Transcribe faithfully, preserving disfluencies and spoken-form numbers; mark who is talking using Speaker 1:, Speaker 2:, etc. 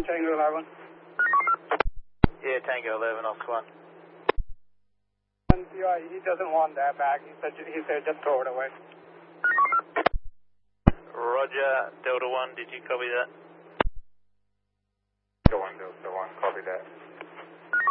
Speaker 1: Tango eleven.
Speaker 2: Yeah, Tango eleven, Oscar one.
Speaker 1: Yeah, he doesn't want that back. He said, he said just throw it away.
Speaker 2: Roger, Delta one, did you copy that?
Speaker 1: Delta one, Delta one, copy that.